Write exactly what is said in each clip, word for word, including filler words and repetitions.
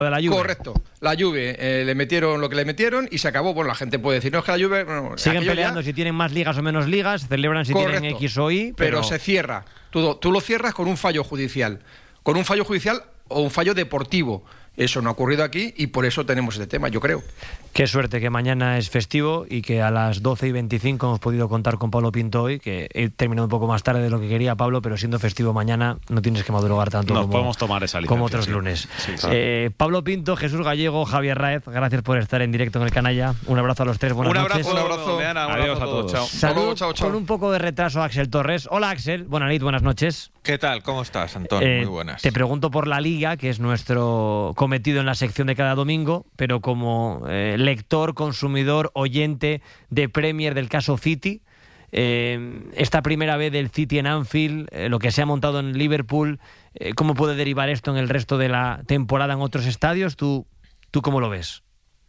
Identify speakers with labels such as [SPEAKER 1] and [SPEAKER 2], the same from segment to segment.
[SPEAKER 1] de la Juve.
[SPEAKER 2] Correcto. La Juve eh, le metieron lo que le metieron y se acabó. Bueno, la gente puede decir, no, es que la Juve... No,
[SPEAKER 1] siguen peleando ya... si tienen más ligas o menos ligas, celebran si Correcto. tienen X o Y,
[SPEAKER 2] pero...
[SPEAKER 1] pero
[SPEAKER 2] se cierra. Tú, tú lo cierras con un fallo judicial. Con un fallo judicial o un fallo deportivo. Eso no ha ocurrido aquí y por eso tenemos este tema, yo creo.
[SPEAKER 1] Qué suerte que mañana es festivo y que a las doce y veinticinco hemos podido contar con Pablo Pinto hoy, que he terminado un poco más tarde de lo que quería, Pablo, pero siendo festivo mañana no tienes que madrugar tanto
[SPEAKER 3] Nos
[SPEAKER 1] como,
[SPEAKER 3] podemos tomar esa licencia,
[SPEAKER 1] como otros
[SPEAKER 3] sí.
[SPEAKER 1] lunes.
[SPEAKER 3] Sí, claro.
[SPEAKER 1] eh, Pablo Pinto, Jesús Gallego, Javier Raez, gracias por estar en directo en el Canalla. Un abrazo a los tres, buenas
[SPEAKER 3] un abrazo,
[SPEAKER 1] noches.
[SPEAKER 3] Un abrazo, un abrazo. Adiós a todos. Chao.
[SPEAKER 1] Saludo
[SPEAKER 2] chao, chao.
[SPEAKER 1] Con un poco de retraso a Axel Torres. Hola Axel, buenas noches, buenas noches.
[SPEAKER 4] ¿Qué tal? ¿Cómo estás, Antón?
[SPEAKER 1] Eh,
[SPEAKER 4] Muy buenas.
[SPEAKER 1] Te pregunto por la Liga, que es nuestro cometido en la sección de cada domingo, pero como eh, lector, consumidor, oyente de Premier del caso City, eh, esta primera vez del City en Anfield, eh, lo que se ha montado en Liverpool, eh, ¿cómo puede derivar esto en el resto de la temporada en otros estadios? ¿Tú, tú cómo lo ves?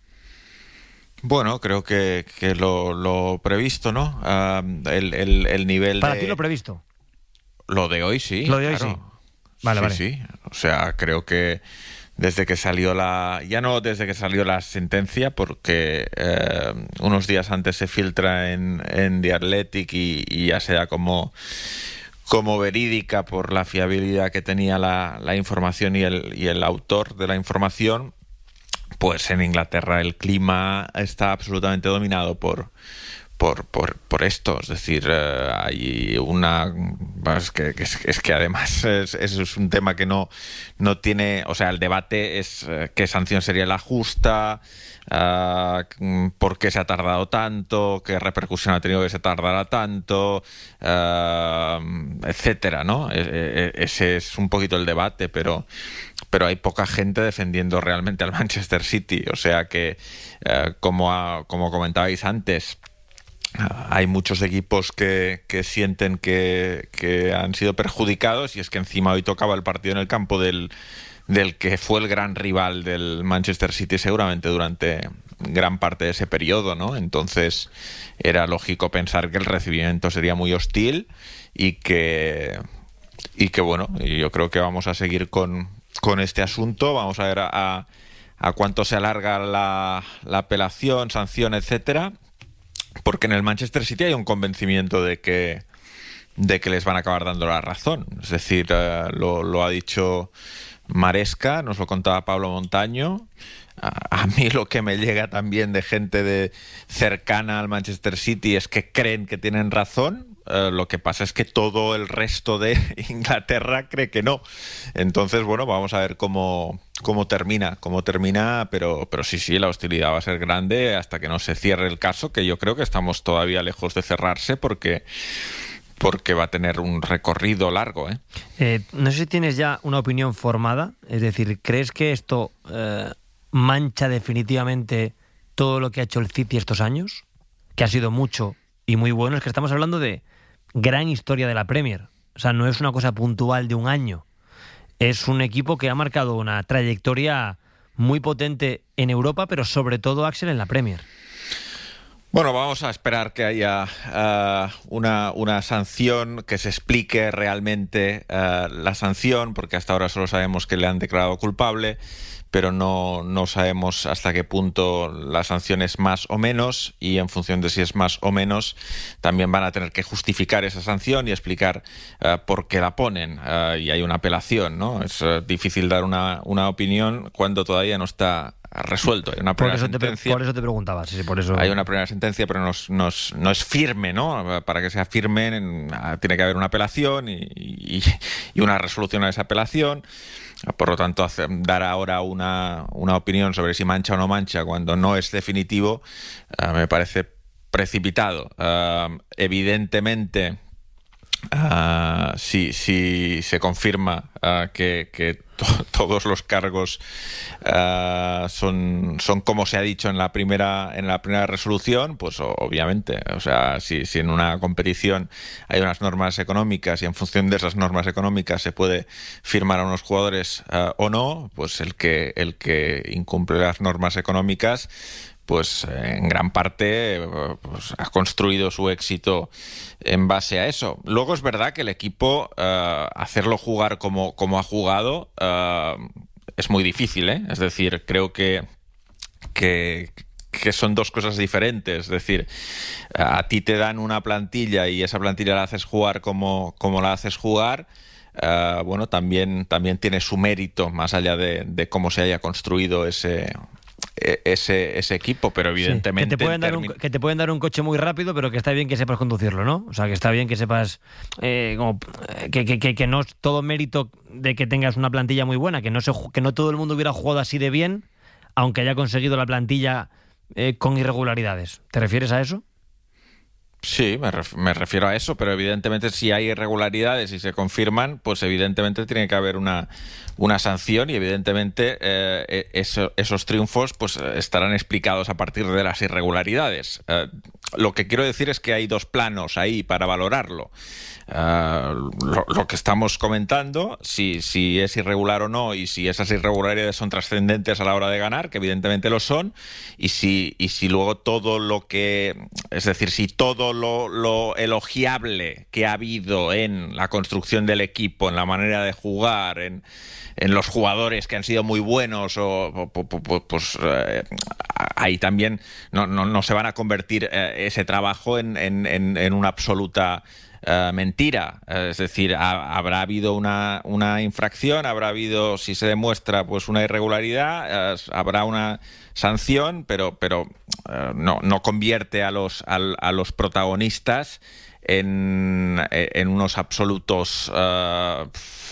[SPEAKER 4] Bueno, creo que, que lo, lo previsto, ¿no? Uh, el, el, el nivel
[SPEAKER 1] ¿Para
[SPEAKER 4] de...
[SPEAKER 1] ti lo previsto?
[SPEAKER 4] Lo de hoy sí.
[SPEAKER 1] Lo de hoy
[SPEAKER 4] claro.
[SPEAKER 1] sí. Vale,
[SPEAKER 4] sí,
[SPEAKER 1] vale.
[SPEAKER 4] Sí, o sea, creo que desde que salió la... Ya no desde que salió la sentencia, porque eh, unos días antes se filtra en, en The Athletic y, y ya sea como, como verídica por la fiabilidad que tenía la, la información y el, y el autor de la información, pues en Inglaterra el clima está absolutamente dominado por... Por, por, por esto, es decir, eh, hay una... Es que, es, es que además es, es un tema que no, no tiene... O sea, el debate es eh, qué sanción sería la justa, uh, por qué se ha tardado tanto, qué repercusión ha tenido que se tardara tanto, uh, etcétera, ¿no? E, e, ese es un poquito el debate, pero... pero hay poca gente defendiendo realmente al Manchester City. O sea que, uh, como, a, como comentabais antes... Hay muchos equipos que, que sienten que, que han sido perjudicados y es que encima hoy tocaba el partido en el campo del, del que fue el gran rival del Manchester City seguramente durante gran parte de ese periodo, ¿no? Entonces era lógico pensar que el recibimiento sería muy hostil y que, y que bueno, yo creo que vamos a seguir con, con este asunto, vamos a ver a, a, a cuánto se alarga la, la apelación, sanción, etcétera. Porque en el Manchester City hay un convencimiento de que de que les van a acabar dando la razón. Es decir, uh, lo, lo ha dicho Maresca, nos lo contaba Pablo Montaño. A, a mí lo que me llega también de gente de cercana al Manchester City es que creen que tienen razón. Uh, lo que pasa es que todo el resto de Inglaterra cree que no. Entonces, bueno, vamos a ver cómo, cómo termina, cómo termina, pero, pero sí, sí, la hostilidad va a ser grande hasta que no se cierre el caso, que yo creo que estamos todavía lejos de cerrarse porque, porque va a tener un recorrido largo, ¿eh?
[SPEAKER 1] Eh, no sé si tienes ya una opinión formada, es decir, ¿crees que esto eh, mancha definitivamente todo lo que ha hecho el City estos años? Que ha sido mucho y muy bueno. Es que estamos hablando de gran historia de la Premier. O sea, no es una cosa puntual de un año. Es un equipo que ha marcado una trayectoria muy potente en Europa, pero sobre todo, Axel, en la Premier.
[SPEAKER 4] Bueno, vamos a esperar que haya uh, una, una sanción, que se explique realmente uh, la sanción, porque hasta ahora solo sabemos que le han declarado culpable, pero no, no sabemos hasta qué punto la sanción es más o menos, y en función de si es más o menos, también van a tener que justificar esa sanción y explicar uh, por qué la ponen, uh, y hay una apelación, ¿no? Es uh, difícil dar una, una opinión cuando todavía no está resuelto. Hay una
[SPEAKER 1] por,
[SPEAKER 4] primera
[SPEAKER 1] eso te,
[SPEAKER 4] sentencia,
[SPEAKER 1] por eso te preguntaba. Sí, sí, por eso...
[SPEAKER 4] Hay una primera sentencia, pero no, no, no es firme, ¿no? Para que sea firme en, tiene que haber una apelación y, y, y una resolución a esa apelación. Por lo tanto, hacer, dar ahora una, una opinión sobre si mancha o no mancha cuando no es definitivo, uh, me parece precipitado. Uh, evidentemente, uh, si, si se confirma uh, que, que to- todos los cargos uh, son, son como se ha dicho en la primera en la primera resolución, pues obviamente, o sea, si, si en una competición hay unas normas económicas y en función de esas normas económicas se puede firmar a unos jugadores uh, o no, pues el que el que incumple las normas económicas, pues en gran parte pues, ha construido su éxito en base a eso. Luego es verdad que el equipo, uh, hacerlo jugar como, como ha jugado, uh, es muy difícil, ¿eh? Es decir, creo que, que, que son dos cosas diferentes. Es decir, a ti te dan una plantilla y esa plantilla la haces jugar como, como la haces jugar. Uh, bueno, también, también tiene su mérito, más allá de, de cómo se haya construido ese... Ese, ese equipo, pero evidentemente...
[SPEAKER 1] Sí, que, te pueden dar un, que te pueden dar un coche muy rápido, pero que está bien que sepas conducirlo, ¿no? O sea, que está bien que sepas... Eh, como, que, que, que, que no es todo mérito de que tengas una plantilla muy buena, que no, se, que no todo el mundo hubiera jugado así de bien, aunque haya conseguido la plantilla eh, con irregularidades. ¿Te refieres a eso?
[SPEAKER 4] Sí, me, ref- me refiero a eso, pero evidentemente si hay irregularidades y se confirman, pues evidentemente tiene que haber una, una sanción y evidentemente eh, eso, esos triunfos pues estarán explicados a partir de las irregularidades. Eh, lo que quiero decir es que hay dos planos ahí para valorarlo. Uh, lo, lo que estamos comentando, si, si es irregular o no y si esas irregularidades son trascendentes a la hora de ganar, que evidentemente lo son, y si, y si luego todo lo que, es decir, si todo lo, lo elogiable que ha habido en la construcción del equipo, en la manera de jugar, en, en los jugadores que han sido muy buenos, o, pues, pues eh, ahí también no, no, no se van a convertir eh, ese trabajo en, en, en, en una absoluta Uh, mentira, uh, es decir, ha, habrá habido una, una infracción, habrá habido, si se demuestra, pues una irregularidad, uh, habrá una sanción, pero, pero uh, no, no convierte a los, a, a los protagonistas en, en unos absolutos uh,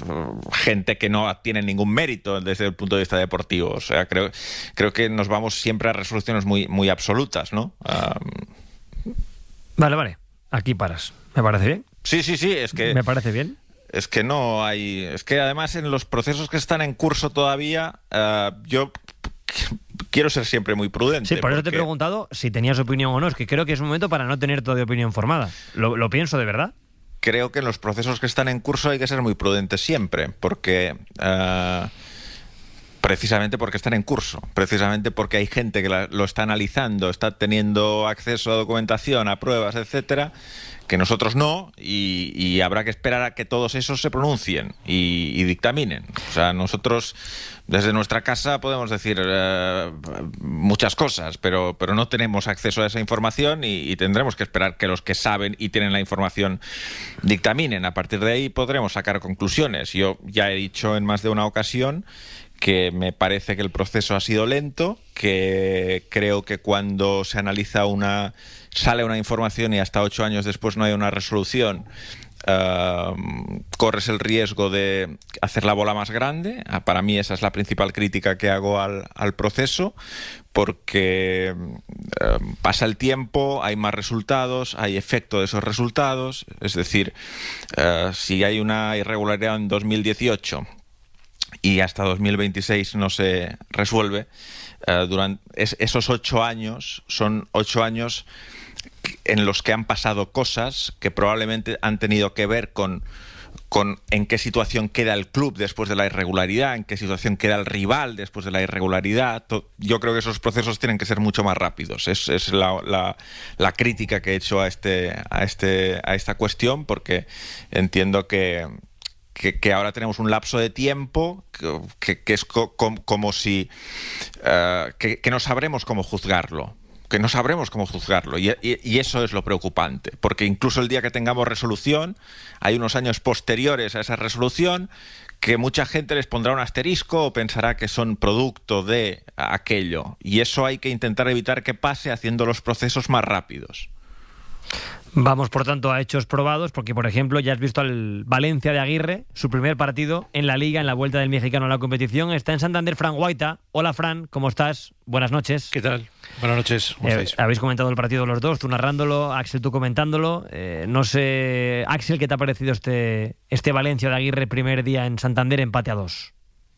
[SPEAKER 4] gente que no tiene ningún mérito desde el punto de vista deportivo. O sea, creo, creo que nos vamos siempre a resoluciones muy, muy absolutas, ¿no? Uh,
[SPEAKER 1] vale, vale, aquí paras. ¿Me parece bien?
[SPEAKER 4] Sí, sí, sí, es que...
[SPEAKER 1] ¿Me parece bien?
[SPEAKER 4] Es que no hay... Es que además en los procesos que están en curso todavía, uh, yo quiero ser siempre muy prudente.
[SPEAKER 1] Sí, por
[SPEAKER 4] porque...
[SPEAKER 1] eso te he preguntado si tenías opinión o no. Es que creo que es un momento para no tener todavía opinión formada. Lo, lo pienso de verdad.
[SPEAKER 4] Creo que en los procesos que están en curso hay que ser muy prudentes siempre, porque... Uh, precisamente porque están en curso, precisamente porque hay gente que la, lo está analizando, está teniendo acceso a documentación, a pruebas, etcétera, que nosotros no, y, y habrá que esperar a que todos esos se pronuncien y, y dictaminen. O sea, nosotros desde nuestra casa podemos decir uh, muchas cosas, pero, pero no tenemos acceso a esa información y, y tendremos que esperar que los que saben y tienen la información dictaminen. A partir de ahí podremos sacar conclusiones. Yo ya he dicho en más de una ocasión que me parece que el proceso ha sido lento, que creo que cuando se analiza una, sale una información y hasta ocho años después no hay una resolución, uh, corres el riesgo de hacer la bola más grande. Para mí esa es la principal crítica que hago al, al proceso, porque uh, pasa el tiempo, hay más resultados, hay efecto de esos resultados. Es decir, uh, si hay una irregularidad en dos mil dieciocho y hasta dos mil veintiséis no se resuelve, uh, durante es, esos ocho años son ocho años en los que han pasado cosas que probablemente han tenido que ver con, con en qué situación queda el club después de la irregularidad, en qué situación queda el rival después de la irregularidad. Yo creo que esos procesos tienen que ser mucho más rápidos. Es, es la, la, la crítica que he hecho a, este, a, este, a esta cuestión, porque entiendo que Que, que ahora tenemos un lapso de tiempo que, que, que es co, com, como si uh, que, que no sabremos cómo juzgarlo, que no sabremos cómo juzgarlo y, y, y eso es lo preocupante, porque incluso el día que tengamos resolución hay unos años posteriores a esa resolución que mucha gente les pondrá un asterisco o pensará que son producto de aquello, y eso hay que intentar evitar que pase haciendo los procesos más rápidos.
[SPEAKER 1] Vamos, por tanto, a hechos probados, porque, por ejemplo, ya has visto al Valencia de Aguirre, su primer partido en la Liga, en la vuelta del mexicano a la competición. Está en Santander Fran Guaita. Hola, Fran, ¿cómo estás? Buenas noches.
[SPEAKER 5] ¿Qué tal? Buenas noches. ¿Cómo
[SPEAKER 1] eh,
[SPEAKER 5] estáis?
[SPEAKER 1] Habéis comentado el partido los dos, tú narrándolo, Axel, tú comentándolo. Eh, no sé, Axel, ¿qué te ha parecido este, este Valencia de Aguirre, primer día en Santander, empate a dos?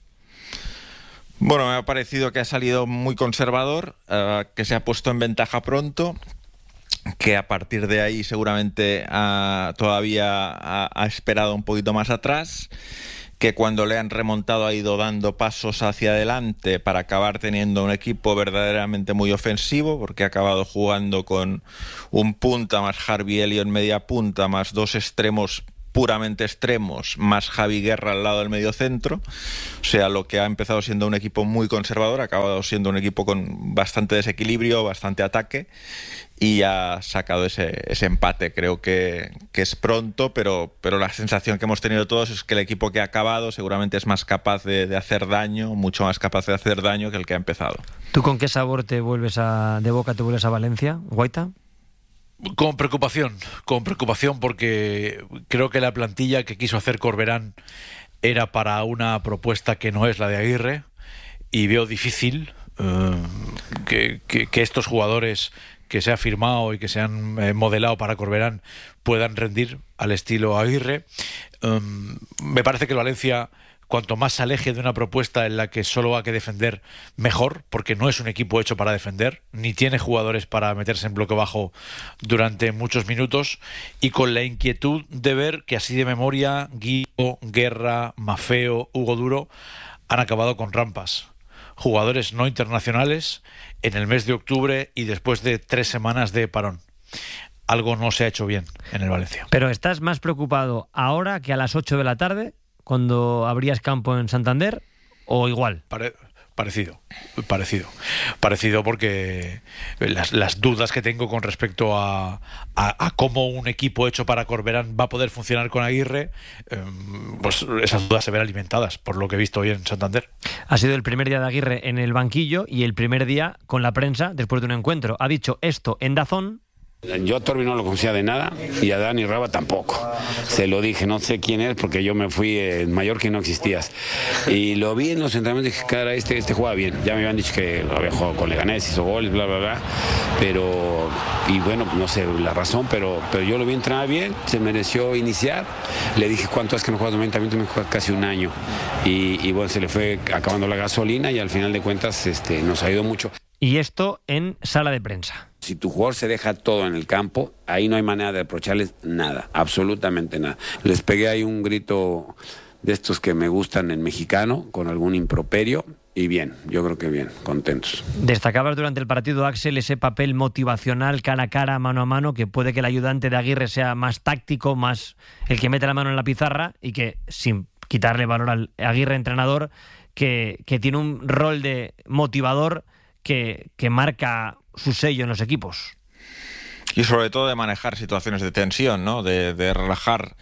[SPEAKER 4] Bueno, me ha parecido que ha salido muy conservador, uh, que se ha puesto en ventaja pronto, que a partir de ahí seguramente ha, todavía ha, ha esperado un poquito más atrás, que cuando le han remontado ha ido dando pasos hacia adelante para acabar teniendo un equipo verdaderamente muy ofensivo, porque ha acabado jugando con un punta más Harvey Elliott media punta, más dos extremos puramente extremos, más Javi Guerra al lado del mediocentro. O sea, lo que ha empezado siendo un equipo muy conservador ha acabado siendo un equipo con bastante desequilibrio, bastante ataque, y ha sacado ese, ese empate. Creo que, que es pronto, pero, pero la sensación que hemos tenido todos es que el equipo que ha acabado seguramente es más capaz de, de hacer daño, mucho más capaz de hacer daño que el que ha empezado.
[SPEAKER 1] ¿Tú con qué sabor te vuelves a, de boca te vuelves a Valencia, Guaita?
[SPEAKER 3] Con preocupación, con preocupación porque creo que la plantilla que quiso hacer Corberán era para una propuesta que no es la de Aguirre, y veo difícil eh, que, que, que estos jugadores que se ha firmado y que se han eh, modelado para Corberán puedan rendir al estilo Aguirre. Um, me parece que el Valencia, cuanto más se aleje de una propuesta en la que solo hay que defender, mejor, porque no es un equipo hecho para defender, ni tiene jugadores para meterse en bloque bajo durante muchos minutos, y con la inquietud de ver que así de memoria Guido, Guerra, Mafeo, Hugo Duro han acabado con rampas. Jugadores no internacionales en el mes de octubre y después de tres semanas de parón. Algo no se ha hecho bien en el Valencia.
[SPEAKER 1] Pero ¿estás más preocupado ahora que a las ocho de la tarde, cuando abrías campo en Santander, o igual?
[SPEAKER 3] Pare- parecido, parecido. Parecido porque las, las dudas que tengo con respecto a, a, a cómo un equipo hecho para Corberán va a poder funcionar con Aguirre, eh, pues esas dudas se ven alimentadas por lo que he visto hoy en Santander.
[SPEAKER 1] Ha sido el primer día de Aguirre en el banquillo y el primer día con la prensa después de un encuentro. Ha dicho esto en DAZN.
[SPEAKER 5] Yo a Torbi no lo conocía de nada y a Dani Raba tampoco. Se lo dije, no sé quién es porque yo me fui en Mallorca y no existías. Y lo vi en los entrenamientos y dije, cara, este, este juega bien. Ya me habían dicho que había jugado con Leganés, hizo goles, bla, bla, bla. Pero, y bueno, no sé la razón, pero, pero yo lo vi entrenar bien, se mereció iniciar. Le dije, ¿cuánto es que no juegas noventa minutos? Me juega casi un año. Y, y bueno, se le fue acabando la gasolina y al final de cuentas este, nos ayudó mucho.
[SPEAKER 1] Y esto en sala de prensa.
[SPEAKER 5] Si tu jugador se deja todo en el campo, ahí no hay manera de reprocharles nada, absolutamente nada. Les pegué ahí un grito de estos que me gustan en mexicano, con algún improperio, y bien, yo creo que bien, contentos.
[SPEAKER 1] Destacabas durante el partido, Axel, ese papel motivacional cara a cara, mano a mano, que puede que el ayudante de Aguirre sea más táctico, más el que mete la mano en la pizarra, y que, sin quitarle valor al Aguirre entrenador, que, que tiene un rol de motivador que, que marca su sello en los equipos.
[SPEAKER 4] Y sobre todo de manejar situaciones de tensión, ¿no? De, de relajar,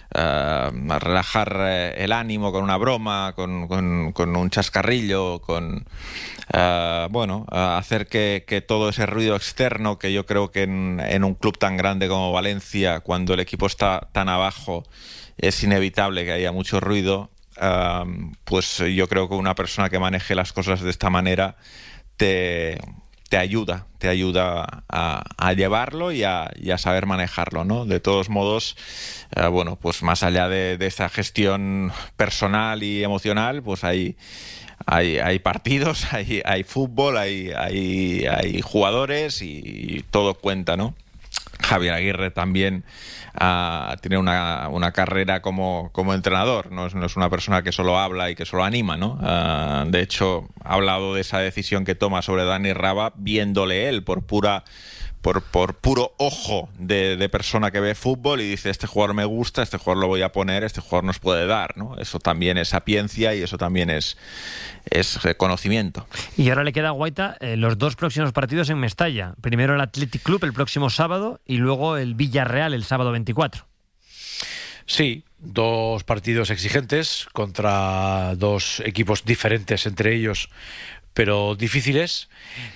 [SPEAKER 4] uh, relajar uh, el ánimo con una broma, con, con, con un chascarrillo, con uh, bueno, uh, hacer que, que todo ese ruido externo, que yo creo que en, en un club tan grande como Valencia, cuando el equipo está tan abajo, es inevitable que haya mucho ruido. Uh, pues yo creo que una persona que maneje las cosas de esta manera te, te ayuda, te ayuda a, a llevarlo y a, y a saber manejarlo, ¿no? De todos modos, eh, bueno, pues más allá de, de esta gestión personal y emocional, pues hay, hay, hay partidos, hay, hay fútbol, hay, hay, hay jugadores y, y todo cuenta, ¿no? Javier Aguirre también uh, tiene una, una carrera como, como entrenador, no es, no es una persona que solo habla y que solo anima, ¿no? Uh, de hecho, ha hablado de esa decisión que toma sobre Dani Raba viéndole él por pura por, por puro ojo de, de persona que ve fútbol y dice, este jugador me gusta, este jugador lo voy a poner, este jugador nos puede dar, ¿no? Eso también es sapiencia y eso también es, es conocimiento.
[SPEAKER 1] Y ahora le queda a Guaita eh, los dos próximos partidos en Mestalla. Primero el Athletic Club el próximo sábado y luego el Villarreal el sábado veinticuatro.
[SPEAKER 3] Sí, dos partidos exigentes contra dos equipos diferentes entre ellos, pero difíciles.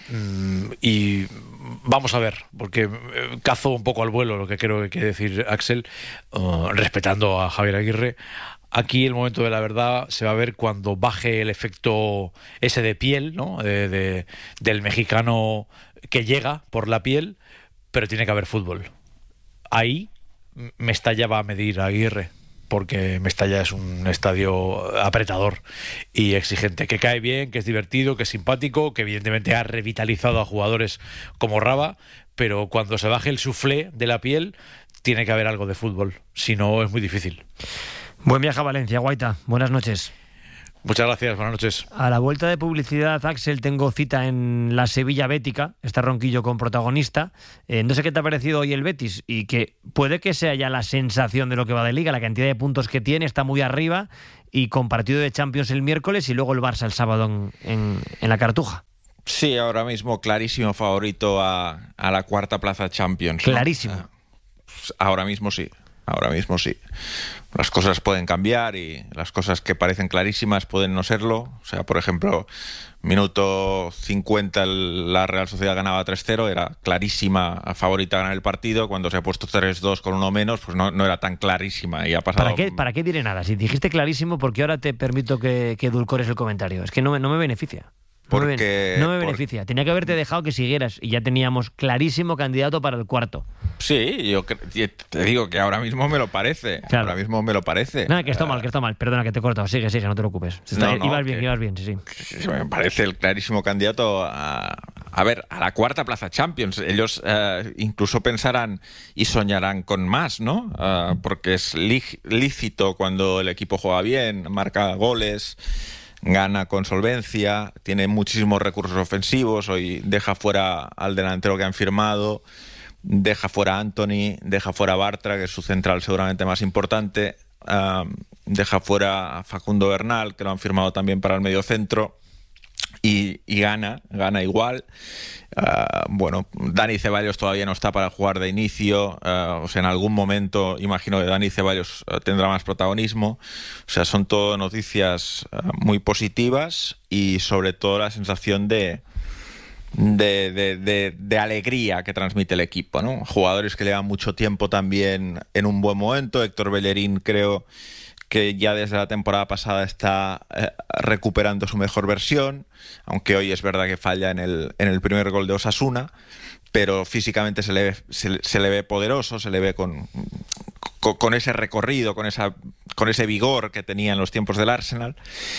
[SPEAKER 3] Y vamos a ver, porque cazo un poco al vuelo lo que creo que quiere decir Axel, uh, respetando a Javier Aguirre. Aquí el momento de la verdad se va a ver cuando baje el efecto ese de piel, ¿no? De, de, del mexicano que llega por la piel, pero tiene que haber fútbol. Ahí Mestalla va a medir a Aguirre, porque Mestalla es un estadio apretador y exigente, que cae bien, que es divertido, que es simpático, que evidentemente ha revitalizado a jugadores como Raba, pero cuando se baje el suflé de la piel tiene que haber algo de fútbol, si no es muy difícil.
[SPEAKER 1] Buen viaje a Valencia, Guaita. Buenas noches.
[SPEAKER 3] Muchas gracias, buenas noches.
[SPEAKER 1] A la vuelta de publicidad, Axel, tengo cita en la Sevilla Bética, está Ronquillo con protagonista. Eh, no sé qué te ha parecido hoy el Betis, y que puede que sea ya la sensación de lo que va de Liga, la cantidad de puntos que tiene, está muy arriba, y con partido de Champions el miércoles y luego el Barça el sábado en, en, en la Cartuja.
[SPEAKER 4] Sí, ahora mismo clarísimo favorito a, a la cuarta plaza Champions, ¿no?
[SPEAKER 1] Clarísimo.
[SPEAKER 4] Uh, ahora mismo sí, ahora mismo sí. Las cosas pueden cambiar y las cosas que parecen clarísimas pueden no serlo. O sea, por ejemplo, minuto cincuenta la Real Sociedad ganaba tres cero, era clarísima favorita a ganar el partido. Cuando se ha puesto tres dos con uno menos, pues no, no era tan clarísima y ha pasado...
[SPEAKER 1] ¿Para qué, ¿Para qué diré nada? Si dijiste clarísimo, porque ahora te permito que, que edulcores el comentario. Es que no me, no me beneficia. No
[SPEAKER 4] Porque,
[SPEAKER 1] me, no me
[SPEAKER 4] por...
[SPEAKER 1] beneficia. Tenía que haberte dejado que siguieras y ya teníamos clarísimo candidato para el cuarto.
[SPEAKER 4] Sí, yo te digo que ahora mismo me lo parece.
[SPEAKER 1] Claro.
[SPEAKER 4] Ahora mismo me lo parece.
[SPEAKER 1] Nada, que está mal, que está mal. Perdona que te he cortado. Sigue, sigue, no te preocupes.
[SPEAKER 4] No, no,
[SPEAKER 1] ibas bien,
[SPEAKER 4] que,
[SPEAKER 1] ibas bien, sí, sí.
[SPEAKER 4] Me parece el clarísimo candidato a, a ver, a la cuarta plaza Champions. Ellos uh, incluso pensarán y soñarán con más, ¿no? Uh, porque es lícito cuando el equipo juega bien, marca goles, gana con solvencia, tiene muchísimos recursos ofensivos. Hoy deja fuera al delantero que han firmado, deja fuera a Anthony, deja fuera a Bartra, que es su central seguramente más importante, uh, deja fuera a Facundo Bernal, que lo han firmado también para el mediocentro, y, y gana, gana igual. Uh, bueno, Dani Ceballos todavía no está para jugar de inicio, uh, o sea, en algún momento imagino que Dani Ceballos uh, tendrá más protagonismo. O sea, son todo noticias uh, muy positivas y sobre todo la sensación de De, de, de, de alegría que transmite el equipo, ¿no? Jugadores que llevan mucho tiempo también en un buen momento. Héctor Bellerín creo que ya desde la temporada pasada está eh, recuperando su mejor versión, aunque hoy es verdad que falla en el, en el primer gol de Osasuna, pero físicamente se le ve, se, se le ve poderoso, se le ve con, con, con ese recorrido, con esa con ese vigor que tenía en los tiempos del Arsenal.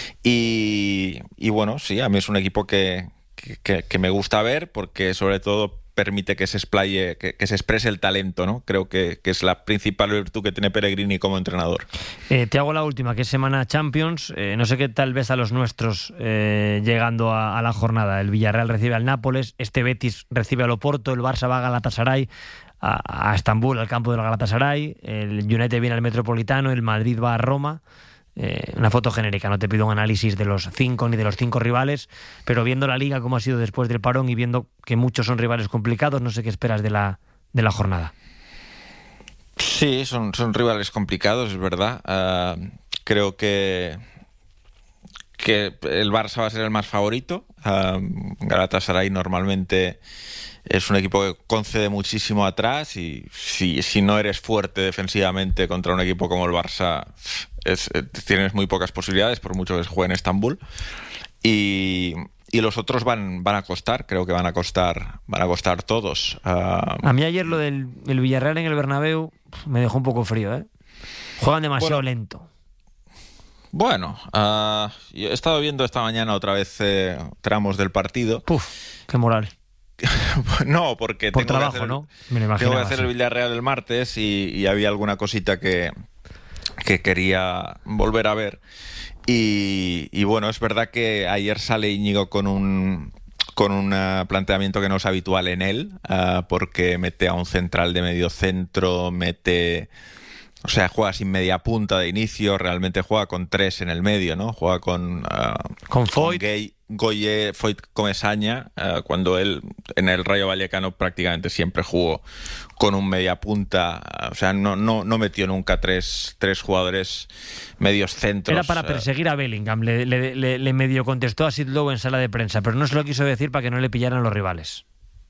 [SPEAKER 4] Y, y bueno, sí, a mí es un equipo que Que, que me gusta ver, porque sobre todo permite que se explaye, que, que se exprese el talento, ¿no? Creo que, que es la principal virtud que tiene Pellegrini como entrenador.
[SPEAKER 1] Eh, te hago la última, que es semana Champions. Eh, no sé qué tal ves a los nuestros eh, llegando a, a la jornada. El Villarreal recibe al Nápoles, este Betis recibe al Oporto, el Barça va a Galatasaray, a, a Estambul, al campo del Galatasaray, el United viene al Metropolitano, el Madrid va a Roma. Eh, una foto genérica, no te pido un análisis de los cinco ni de los cinco rivales, pero viendo la Liga como ha sido después del parón y viendo que muchos son rivales complicados, no sé qué esperas de la, de la jornada.
[SPEAKER 4] Sí, son, son rivales complicados, es verdad. Uh, creo que, que el Barça va a ser el más favorito. Uh, Galatasaray normalmente es un equipo que concede muchísimo atrás y si, si no eres fuerte defensivamente contra un equipo como el Barça, es, tienes muy pocas posibilidades, por mucho que se juegue en Estambul. Y, y los otros van, van a costar, creo que van a costar, van a costar todos. Uh,
[SPEAKER 1] a mí ayer lo del el Villarreal en el Bernabéu me dejó un poco frío, ¿eh? Juegan demasiado
[SPEAKER 4] bueno,
[SPEAKER 1] lento.
[SPEAKER 4] Bueno, uh, yo he estado viendo esta mañana otra vez eh, tramos del partido.
[SPEAKER 1] Puf, qué moral.
[SPEAKER 4] No, porque
[SPEAKER 1] por
[SPEAKER 4] tengo
[SPEAKER 1] trabajo,
[SPEAKER 4] que hacer,
[SPEAKER 1] ¿no? Me
[SPEAKER 4] tengo que hacer
[SPEAKER 1] sí.
[SPEAKER 4] el Villarreal el martes y, y había alguna cosita que, que quería volver a ver. Y, y bueno, es verdad que ayer sale Íñigo con un con un planteamiento que no es habitual en él, uh, porque mete a un central de medio centro, mete... O sea, juega sin media punta de inicio, realmente juega con tres en el medio, ¿no? Juega con... Uh,
[SPEAKER 1] con Foyt.
[SPEAKER 4] Con Goye, Foyt, Comesaña, uh, cuando él en el Rayo Vallecano prácticamente siempre jugó con un media punta, uh, o sea, no, no, no metió nunca tres, tres jugadores medios centros.
[SPEAKER 1] Era para perseguir a Bellingham, le, le, le, le medio contestó a Sid Lowe en sala de prensa, pero no se lo quiso decir para que no le pillaran los rivales.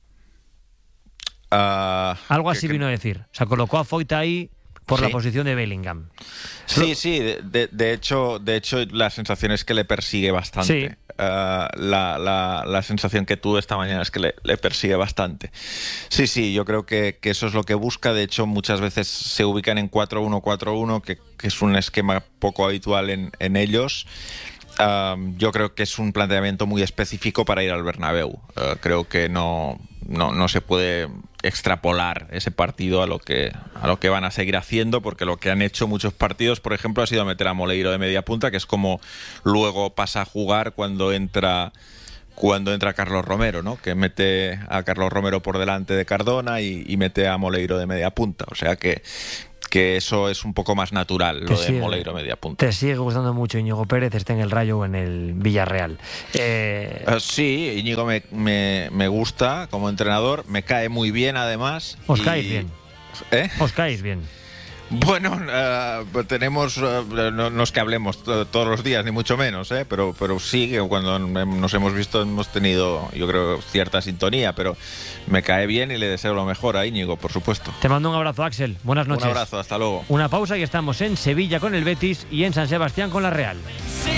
[SPEAKER 4] Uh,
[SPEAKER 1] Algo así
[SPEAKER 4] que,
[SPEAKER 1] vino a decir, o sea, colocó a Foyt ahí por
[SPEAKER 4] sí.
[SPEAKER 1] la posición de Bellingham.
[SPEAKER 4] Sí, sí, de, de, de hecho, de hecho la sensación es que le persigue bastante.
[SPEAKER 1] Sí.
[SPEAKER 4] Uh, la, la, la sensación que tuve esta mañana es que le, le persigue bastante. Sí, sí, yo creo que, que eso es lo que busca. De hecho, muchas veces se ubican en cuatro uno cuatro uno, que, que es un esquema poco habitual en, en ellos. Uh, yo creo que es un planteamiento muy específico para ir al Bernabéu. Uh, creo que no, no, no se puede extrapolar ese partido a lo que a lo que van a seguir haciendo, porque lo que han hecho muchos partidos, por ejemplo, ha sido meter a Moleiro de media punta, que es como luego pasa a jugar cuando entra cuando entra Carlos Romero, ¿no? Que mete a Carlos Romero por delante de Cardona y, y mete a Moleiro de media punta. O sea que que eso es un poco más natural, lo de Moleiro media punta.
[SPEAKER 1] Te sigue gustando mucho Íñigo Pérez, esté en el Rayo o en el Villarreal. Eh...
[SPEAKER 4] Uh, sí, Íñigo me, me, me gusta como entrenador, me cae muy bien además.
[SPEAKER 1] ¿Os
[SPEAKER 4] y...
[SPEAKER 1] caéis bien?
[SPEAKER 4] ¿Eh?
[SPEAKER 1] ¿Os caéis bien?
[SPEAKER 4] Bueno, uh, tenemos, uh, no, no es que hablemos t- todos los días, ni mucho menos, ¿eh? pero, pero sí, que cuando nos hemos visto hemos tenido, yo creo, cierta sintonía, pero me cae bien y le deseo lo mejor a Íñigo, por supuesto.
[SPEAKER 1] Te mando un abrazo, Axel. Buenas noches.
[SPEAKER 4] Un abrazo, hasta luego.
[SPEAKER 1] Una pausa y estamos en Sevilla con el Betis y en San Sebastián con la Real.